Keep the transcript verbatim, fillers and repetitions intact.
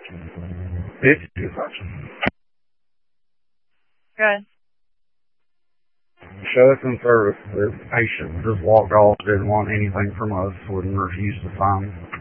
It's good. Good. Showed us in service. They're patient. Just walked off. Didn't want anything from us. Wouldn't refuse to sign